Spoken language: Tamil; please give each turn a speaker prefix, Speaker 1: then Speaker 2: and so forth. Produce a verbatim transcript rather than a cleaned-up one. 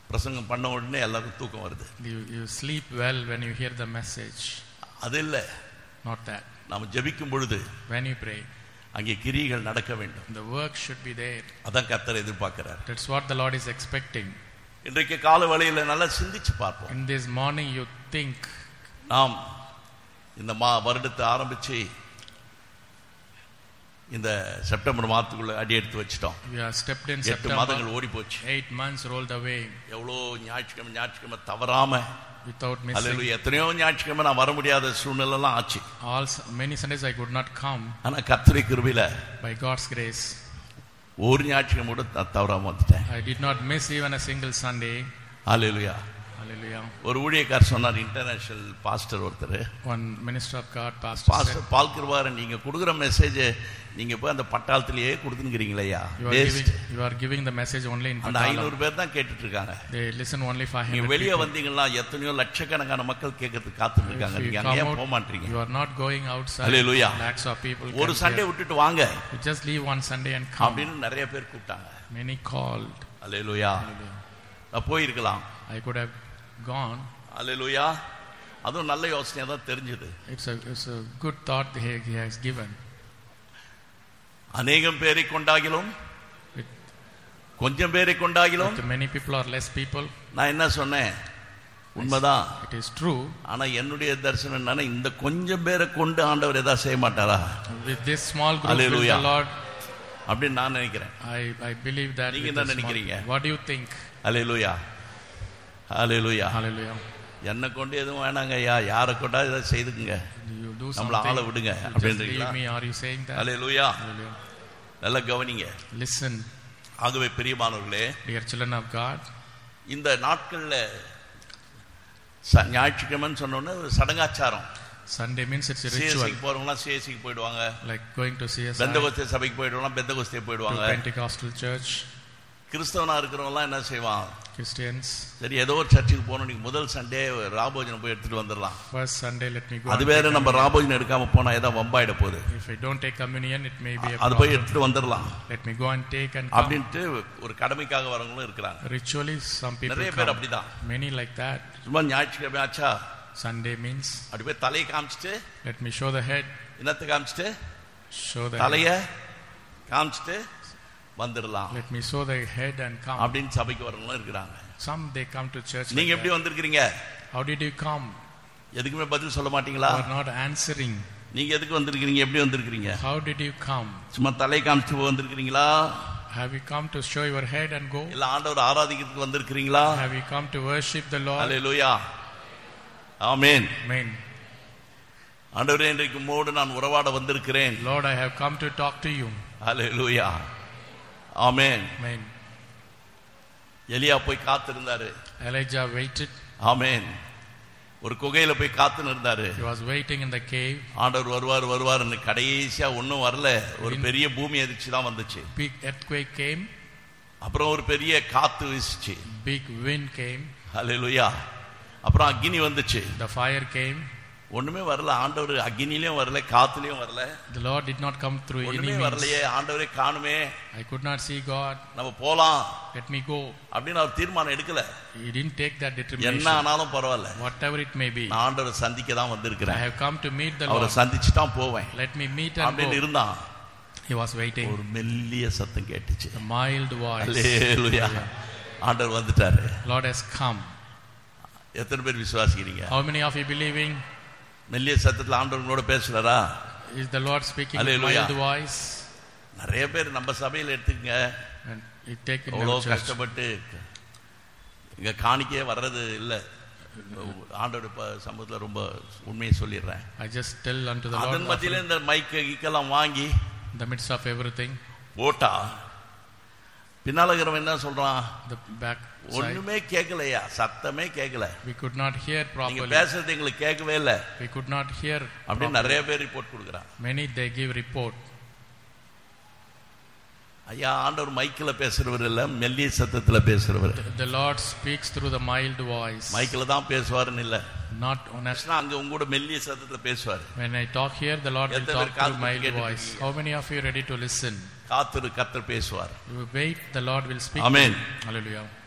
Speaker 1: பிரசங்கம் பண்ண உடனே எல்லாருக்கும் தூக்கம் வருது.
Speaker 2: You, you sleep well when you hear the message.
Speaker 1: அது இல்ல.
Speaker 2: Not that.
Speaker 1: நாம ஜெபிக்கும் பொழுது
Speaker 2: when you pray,
Speaker 1: அங்கே கிரியைகள் நடக்க வேண்டும்.
Speaker 2: the work should be there.
Speaker 1: அதான் கர்த்தர் எதிர்பார்க்கிறார்.
Speaker 2: That's what the Lord is expecting.
Speaker 1: இன்றைக்கு காலை வேளையில நல்லா சிந்திச்சு பார்ப்போம்.
Speaker 2: In this morning you think.
Speaker 1: நாம் இந்த மா வருடத்தை ஆரம்பிச்சு இந்த செப்டம்பர் மாதத்துக்குள்ள அடி எடுத்து வச்சிட்டோம்.
Speaker 2: We have stepped in
Speaker 1: எட்டு
Speaker 2: September.
Speaker 1: மாதங்கள் ஓடி போச்சு.
Speaker 2: Eight months rolled away.
Speaker 1: எவ்வளோ ஞாயிற்றுக்கிழமை ஞாயிற்றுக்கிழமை தவறாம
Speaker 2: without missing.
Speaker 1: அல்லேலூயா. எத்தனையோ ஞாயிற்றுக்கிழமை நான் வர முடியாத சூழ்நிலை எல்லாம் ஆச்சு.
Speaker 2: All many Sundays I could not come.
Speaker 1: ஆனா கர்த்தருடைய கிருபையில
Speaker 2: by God's grace
Speaker 1: ஒரு ஞாயிற்றுக்கிழமை கூட தவறாம வந்துட்டேன்.
Speaker 2: I did not miss even a single Sunday.
Speaker 1: Hallelujah.
Speaker 2: Hallelujah.
Speaker 1: ஒரு ஊழியக்காரர் சொன்னார், இன்டர்நேஷனல் பாஸ்டர் ஒருத்தர்,
Speaker 2: one minister of God pastor
Speaker 1: pastor பால் கிருபாரன், நீங்க கொடுக்குற மெசேஜ் நீங்க போய் அந்த பட்டாளத்திலேயே கொடுத்துங்கறீங்களேயா?
Speaker 2: you are giving the message only in
Speaker 1: அந்த ஐநூறு பேர் தான் கேட்டுட்டு இருக்காங்க.
Speaker 2: they listen only for him.
Speaker 1: நீங்க வெளிய வந்தீங்கன்னா எத்தனையோ லட்சக்கணக்கான மக்கள் கேட்கிறதுக்கு காத்துட்டு இருக்காங்க. நீங்க அங்கேயே போக மாட்டீங்க.
Speaker 2: you are not going outside.
Speaker 1: Hallelujah.
Speaker 2: lakhs of people.
Speaker 1: ஒரு சண்டே விட்டுட்டு வாங்க.
Speaker 2: you just leave one Sunday and come.
Speaker 1: அப்படின்னு நிறைய பேர் கூப்பிட்டாங்க.
Speaker 2: many called.
Speaker 1: Hallelujah. நான் போய் இருக்கலாம்.
Speaker 2: I could have gone.
Speaker 1: Hallelujah. அதுவும் நல்ல யோசனையா தான் தெரிஞ்சது.
Speaker 2: it's a it's a good thought he, he has given.
Speaker 1: அநேகம் பேரை கொண்டாகிலும் கொஞ்சம் பேரை கொண்டாகிலும்
Speaker 2: many people or less people.
Speaker 1: நான் என்ன சொன்னேன்? உண்மைதான்.
Speaker 2: it is true.
Speaker 1: ஆனா என்னுடைய தரிசனம் என்னன்னா, இந்த கொஞ்சம் பேரை கொண்டு ஆண்டவர் ஏதாவது செய்ய மாட்டாரா?
Speaker 2: with this small group will the Lord.
Speaker 1: அப்படி நான் நினைக்கிறேன்.
Speaker 2: I I believe that.
Speaker 1: நீங்க என்ன நினைக்கிறீங்க?
Speaker 2: what do you think?
Speaker 1: Hallelujah. Hallelujah.
Speaker 2: hallelujah.
Speaker 1: என்ன கொண்டு எதுவும் வேணாங்க ஐயா, யாரை கொண்டா இதை செய்துங்க, நம்மள ஆள விடுங்க அப்படின்றீங்களா? ஹalleluya. நல்லா கவனிங்க.
Speaker 2: listen.
Speaker 1: ஆகவே பிரியமானவர்களே,
Speaker 2: dear children of God,
Speaker 1: இந்த நாட்கள்ல ஞாயிற்றுக்கிழமைன்னு சொன்னோன்னே ஒரு சடங்காச்சாரம்.
Speaker 2: Sunday means it's a ritual.
Speaker 1: சிஎஸ்சிக்கு போறவங்க சிஎஸ்சிக்கு போயிடுவாங்க.
Speaker 2: like going to C S I.
Speaker 1: Pentecost சபைக்கு போயிடுவாங்க, பெந்தகோஸ்தே போயிடுவாங்க.
Speaker 2: Pentecostal church.
Speaker 1: கிறிஸ்தவனா இருக்கிறவங்க என்ன செய்வான்?
Speaker 2: Christians.
Speaker 1: சரி, ஏதோ ஒரு சர்ச்சுக்கு போறோம், நீங்க முதல் சண்டே ராபோஜனம் போய் எடுத்துட்டு வந்துடலாம்.
Speaker 2: first Sunday let me go.
Speaker 1: அது வேற, நம்ம ராபோஜனம் எடுக்காம போனா ஏதோ வம்பாயிட போகுது.
Speaker 2: if I don't take communion it may be a
Speaker 1: அது போய் எடுத்துட்டு வந்துடலாம்.
Speaker 2: let me go and take and come.
Speaker 1: அப்படின்ட்டு ஒரு கடமைக்காக வரவங்களும் இருக்காங்க.
Speaker 2: ritually some people
Speaker 1: நிறைய பேர் அப்படிதான்.
Speaker 2: many like that.
Speaker 1: சும்மா ஞாயிற்றுக்கிழமை ஆச்சா
Speaker 2: Sunday means
Speaker 1: அப்படி போய் தலையை காமிச்சிட்டு,
Speaker 2: let me show the head.
Speaker 1: என்னத்தை காமிச்சிட்டு?
Speaker 2: show the
Speaker 1: தலைய காமிச்சிட்டு வந்துடலாம்.
Speaker 2: let me show the head and come.
Speaker 1: அப்படின்னு சபைக்கு வரவங்களும் இருக்காங்க.
Speaker 2: some they come to church.
Speaker 1: நீங்க எப்படி வந்திருக்கீங்க?
Speaker 2: how did you come?
Speaker 1: எதுக்குமே பதில் சொல்ல மாட்டீங்களா?
Speaker 2: you are not answering.
Speaker 1: நீங்க எதுக்கு வந்திருக்கீங்க? எப்படி வந்திருக்கீங்க?
Speaker 2: how did you come?
Speaker 1: சும்மா தலையை காமிச்சிட்டு வந்திருக்கீங்களா?
Speaker 2: have you come to show your head and go?
Speaker 1: இல்ல ஆண்டவரை ஆராதிக்கிறதுக்கு வந்திருக்கீங்களா?
Speaker 2: have you come to worship the Lord?
Speaker 1: Hallelujah. Amen.
Speaker 2: amen.
Speaker 1: ஆண்டவரே, இன்றைக்கு உம்மோடு நான் உறவாட வந்திருக்கிறேன்.
Speaker 2: Lord, I have come to talk to you.
Speaker 1: Hallelujah. Amen.
Speaker 2: amen.
Speaker 1: எலியா போய் காத்திருந்தாரு.
Speaker 2: Elijah waited.
Speaker 1: ஆமென். ஒரு குகையில போய் காத்து இருந்தாரு.
Speaker 2: he was waiting in the cave.
Speaker 1: ஆண்டவர் வருவார் வருவார்னு கடைசியா ஒன்னும் வரல. ஒரு பெரிய பூமி அதிர்ச்சி தான் வந்துச்சு.
Speaker 2: big earthquake came.
Speaker 1: அப்புறம் ஒரு பெரிய காத்து வீசுச்சு.
Speaker 2: big wind came.
Speaker 1: ஹalleluya. அப்புறம் அக்கினி வந்துச்சு.
Speaker 2: the fire came.
Speaker 1: ஒண்ணுமே வரல. ஆண்டவர் அக்கினிலயும் வரல, காத்துலயும் வரல.
Speaker 2: the Lord did not come through any means.
Speaker 1: ஒண்ணுமே வரலையே, ஆண்டவரே காணுமே,
Speaker 2: I could not see God.
Speaker 1: நம்ம போலாம்,
Speaker 2: let me go.
Speaker 1: அப்படின்னு அவர் தீர்மானம் எடுக்கல.
Speaker 2: he didn't take that determination.
Speaker 1: என்ன ஆனாலும் பரவாயில்ல,
Speaker 2: whatever it may be,
Speaker 1: நான் ஆண்டவரை சந்திக்க தான் வந்திருக்கிறேன்.
Speaker 2: I have come to meet the Lord.
Speaker 1: அவரை சந்திச்சு தான் போவேன்.
Speaker 2: let me meet and
Speaker 1: அப்படின்னு
Speaker 2: go.
Speaker 1: இருந்தான்.
Speaker 2: he was waiting.
Speaker 1: ஒரு மெல்லிய சத்தம் கேட்டுச்சு.
Speaker 2: a mild voice.
Speaker 1: ஹalleluya. ஆண்டவர் வந்துட்டாரு.
Speaker 2: Lord has come.
Speaker 1: எத்தனை பேர் விசுவாசிக்கிறீங்க?
Speaker 2: how many of you believing?
Speaker 1: மெல்லிய சத்தத்துல ஆண்டவரோட பேசுறாரா?
Speaker 2: is the Lord speaking in mild voice?
Speaker 1: நிறைய பேர் நம்ம சபையில எடுத்துங்க, அவ்வளோ கஷ்டப்பட்டு இங்க காணிக்கே வர்றது இல்ல. ஆண்டோட சமூகத்துல ரொம்ப உண்மையை சொல்லிடுறேன்.
Speaker 2: I just tell unto the Lord.
Speaker 1: அதன் மத்தியில இந்த மைக் கீக்கெல்லாம் வாங்கி
Speaker 2: in the midst of everything
Speaker 1: போட்டா பின்னால இருக்கிறவன் என்ன சொல்றான்?
Speaker 2: the back
Speaker 1: ஒண்ணுமே கேட்கலையா, சத்தமே கேட்கல.
Speaker 2: we could not hear properly.
Speaker 1: நீங்க பேசுறது எங்களுக்கு கேட்கவே இல்ல.
Speaker 2: we could not hear.
Speaker 1: அப்படி நிறைய பேர் ரிப்போர்ட் கொடுக்குறாங்க.
Speaker 2: many they give report.
Speaker 1: ஐயா, ஆண்டவர் மைக்கில பேசுறவர் இல்ல, மெல்லிய சத்தத்துல பேசுறவர்.
Speaker 2: the Lord speaks through the mild voice.
Speaker 1: மைக்கில தான் பேசுவாருன்னு இல்ல,
Speaker 2: not honest.
Speaker 1: அங்க உங்க கூட மெல்லிய சத்தத்துல பேசுவார்.
Speaker 2: when I talk here the Lord will talk through mild voice. how many of you ready to listen?
Speaker 1: காத்திரு, கர்த்தர் பேசுவார்.
Speaker 2: you wait, the Lord will speak.
Speaker 1: Amen.
Speaker 2: hallelujah.